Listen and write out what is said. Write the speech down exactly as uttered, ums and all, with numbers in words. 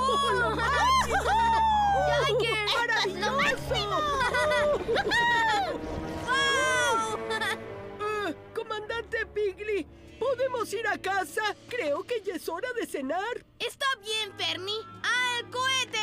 ¡Oh, lo máximo! ¡Jagger! ¡Lo máximo! ¡Wow! Uh, Comandante Piggly, ¿podemos ir a casa? Creo que ya es hora de cenar. Está bien, Fernie. ¡Al cohete!